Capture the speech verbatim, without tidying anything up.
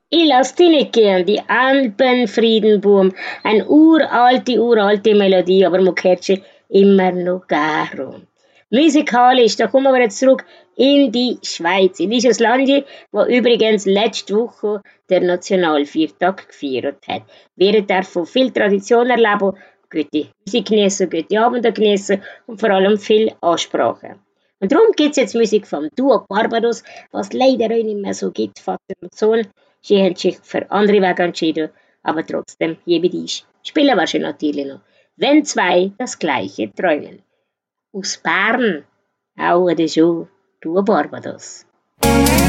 Ich lass dich nicht gehen, die Alpenfriedenboom. Eine uralte, uralte Melodie, aber man hört sie immer noch gern. Musikalisch, da kommen wir jetzt zurück in die Schweiz, in dieses Land, wo übrigens letzte Woche der Nationalviertag gefeiert hat. Wir dürfen viel Tradition erleben, gute Musik geniessen, gute Abende geniessen und vor allem viel Ansprache. Und darum gibt es jetzt Musik vom Duo Barbados, was leider auch nicht mehr so gibt, Vater und Sohn. Sie haben sich für andere Wege entschieden, aber trotzdem, jede dies. Spielen wir schon natürlich noch. Wenn zwei das Gleiche träumen. Aus Bern, auch oder so, Duo Barbados.